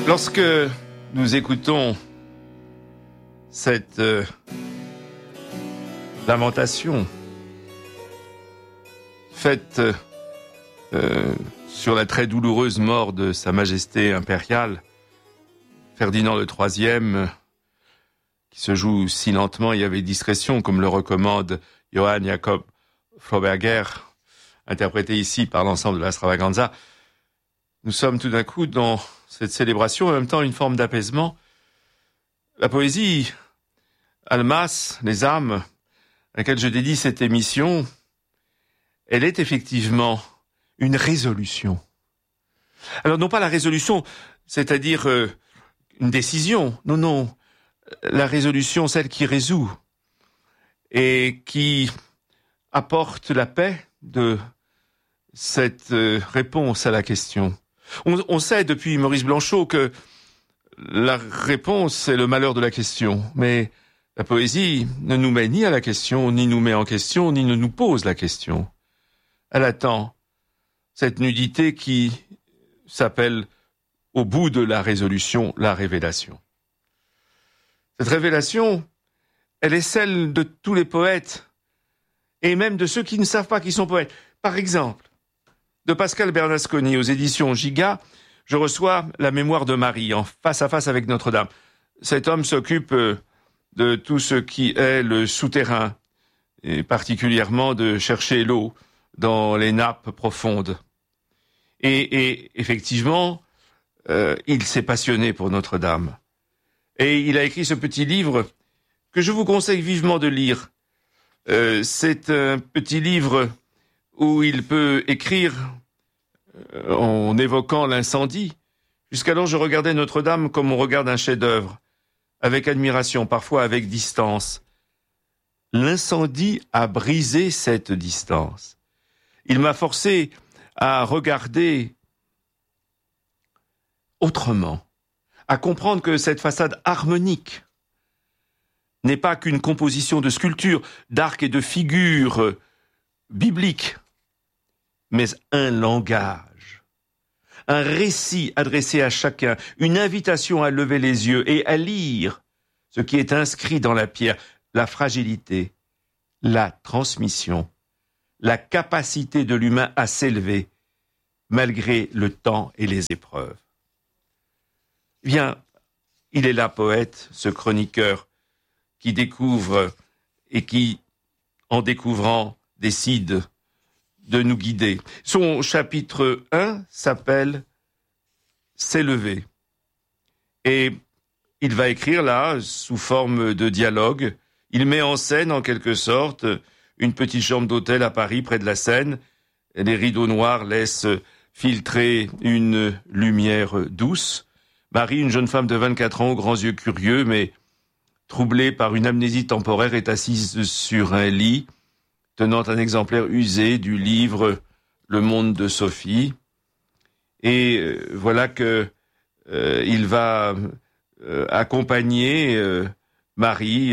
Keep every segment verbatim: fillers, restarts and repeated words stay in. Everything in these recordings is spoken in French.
Lorsque nous écoutons cette euh, lamentation faite euh, sur la très douloureuse mort de Sa Majesté impériale, Ferdinand le troisième, qui se joue si lentement et avec discrétion, comme le recommande Johann Jakob Froberger, interprété ici par l'ensemble de la Stravaganza, nous sommes tout d'un coup dans cette célébration, en même temps une forme d'apaisement. La poésie, Almas, les âmes, à laquelle je dédie cette émission, elle est effectivement une résolution. Alors non pas la résolution, c'est-à-dire euh, une décision, non, non, la résolution, celle qui résout et qui apporte la paix de cette euh, réponse à la question. On, on sait depuis Maurice Blanchot que la réponse, c'est le malheur de la question. Mais la poésie ne nous met ni à la question, ni nous met en question, ni ne nous pose la question. Elle attend cette nudité qui s'appelle, au bout de la résolution, la révélation. Cette révélation, elle est celle de tous les poètes, et même de ceux qui ne savent pas qu'ils sont poètes. Par exemple, de Pascal Bernasconi aux éditions Giga, je reçois La mémoire de Marie, en face à face avec Notre-Dame. Cet homme s'occupe de tout ce qui est le souterrain, et particulièrement de chercher l'eau dans les nappes profondes. Et, et effectivement, euh, il s'est passionné pour Notre-Dame. Et il a écrit ce petit livre que je vous conseille vivement de lire. Euh, c'est un petit livre où il peut écrire euh, en évoquant l'incendie. Jusqu'alors, je regardais Notre-Dame comme on regarde un chef-d'œuvre, avec admiration, parfois avec distance. L'incendie a brisé cette distance. Il m'a forcé à regarder autrement, à comprendre que cette façade harmonique n'est pas qu'une composition de sculptures, d'arcs et de figures bibliques, mais un langage, un récit adressé à chacun, une invitation à lever les yeux et à lire ce qui est inscrit dans la pierre, la fragilité, la transmission, la capacité de l'humain à s'élever malgré le temps et les épreuves. Bien, il est là, poète, ce chroniqueur qui découvre et qui, en découvrant, décide de nous guider. Son chapitre un s'appelle « S'élever ». Et il va écrire là, sous forme de dialogue, il met en scène, en quelque sorte, une petite chambre d'hôtel à Paris, près de la Seine. Les rideaux noirs laissent filtrer une lumière douce. Marie, une jeune femme de vingt-quatre ans, aux grands yeux curieux, mais troublée par une amnésie temporaire, est assise sur un lit, tenant un exemplaire usé du livre « Le monde de Sophie ». Et euh, voilà que euh, il va euh, accompagner euh, Marie,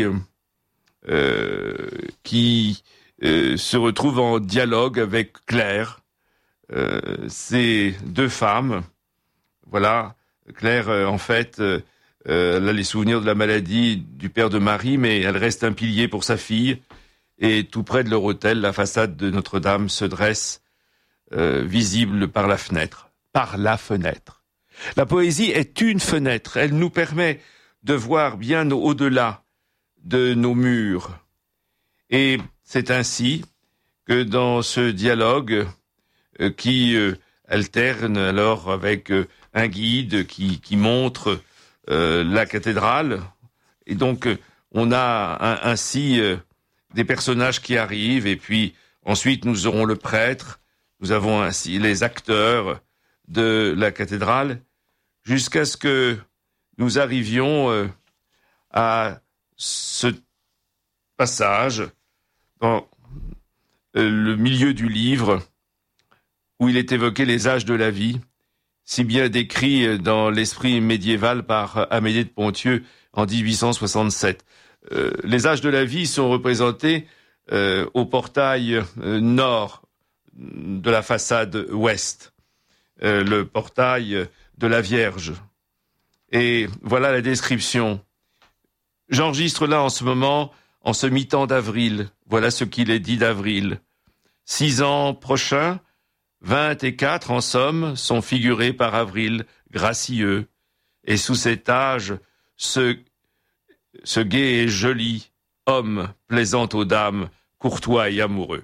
euh, qui euh, se retrouve en dialogue avec Claire. Euh, ces deux femmes, voilà, Claire, euh, en fait, euh, elle a les souvenirs de la maladie du père de Marie, mais elle reste un pilier pour sa fille. Et tout près de leur hôtel, la façade de Notre-Dame se dresse, euh, visible par la fenêtre. Par la fenêtre. La poésie est une fenêtre. Elle nous permet de voir bien au-delà de nos murs. Et c'est ainsi que dans ce dialogue euh, qui euh, alterne alors avec euh, un guide qui, qui montre euh, la cathédrale, et donc euh, on a un, ainsi euh, des personnages qui arrivent, et puis ensuite nous aurons le prêtre, nous avons ainsi les acteurs de la cathédrale, jusqu'à ce que nous arrivions euh, à ce passage dans euh, le milieu du livre où il est évoqué les âges de la vie, si bien décrit dans l'esprit médiéval par Amédée de Ponthieu en dix-huit cent soixante-sept. Euh, les âges de la vie sont représentés euh, au portail euh, nord de la façade ouest, euh, le portail de la Vierge. Et voilà la description. J'enregistre là en ce moment, en ce mi-temps d'avril. Voilà ce qu'il est dit d'avril. Six ans prochains, vingt et quatre en somme, sont figurés par avril, gracieux. Et sous cet âge, ce, ce gai et joli homme, plaisant aux dames, courtois et amoureux.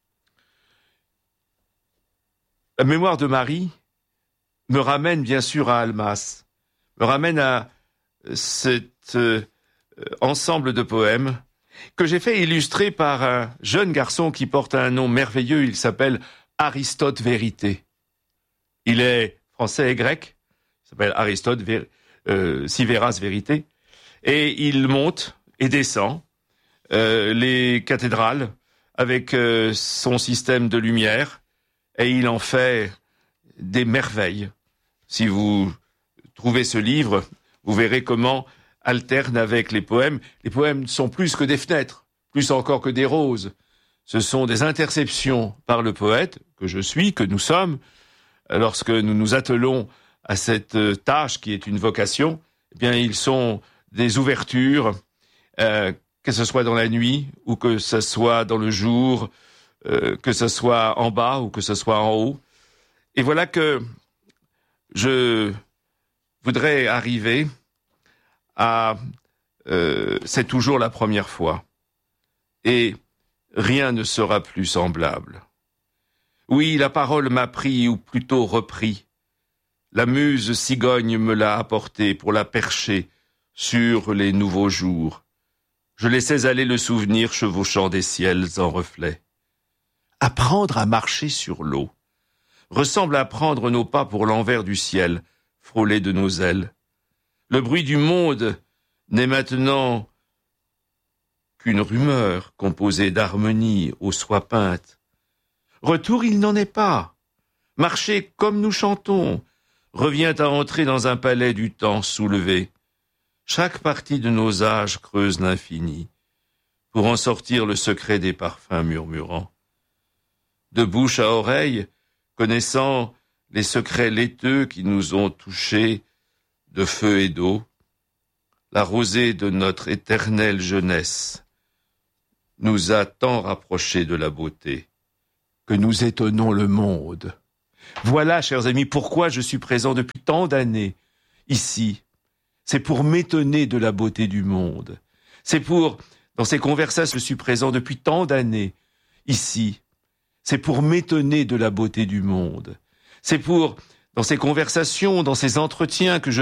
La mémoire de Marie me ramène bien sûr à Almas, me ramène à cet euh, ensemble de poèmes que j'ai fait illustrer par un jeune garçon qui porte un nom merveilleux, il s'appelle Aristote Vérité. Il est français et grec, il s'appelle Aristote Ver- euh, Siveras Vérité, et il monte et descend euh, les cathédrales avec euh, son système de lumière, et il en fait des merveilles. Si vous trouvez ce livre, vous verrez comment alterne avec les poèmes. Les poèmes ne sont plus que des fenêtres, plus encore que des roses. Ce sont des interceptions par le poète, que je suis, que nous sommes, lorsque nous nous attelons à cette tâche qui est une vocation. Eh bien, ils sont des ouvertures, euh, que ce soit dans la nuit ou que ce soit dans le jour, euh, que ce soit en bas ou que ce soit en haut. Et voilà que je voudrais arriver à... Euh, c'est toujours la première fois. Et rien ne sera plus semblable. Oui, la parole m'a pris, ou plutôt repris. La muse cigogne me l'a apportée pour la percher sur les nouveaux jours. Je laissais aller le souvenir chevauchant des ciels en reflet. Apprendre à marcher sur l'eau ressemble à prendre nos pas pour l'envers du ciel, frôlé de nos ailes. Le bruit du monde n'est maintenant qu'une rumeur composée d'harmonie aux soies peintes. Retour, il n'en est pas. Marcher comme nous chantons revient à entrer dans un palais du temps soulevé. Chaque partie de nos âges creuse l'infini pour en sortir le secret des parfums murmurants. De bouche à oreille, connaissant les secrets laiteux qui nous ont touchés de feu et d'eau, la rosée de notre éternelle jeunesse nous a tant rapprochés de la beauté que nous étonnons le monde. Voilà, chers amis, pourquoi je suis présent depuis tant d'années ici. C'est pour m'étonner de la beauté du monde. C'est pour, dans ces conversations, je suis présent depuis tant d'années ici. C'est pour m'étonner de la beauté du monde. C'est pour, dans ces conversations, dans ces entretiens que je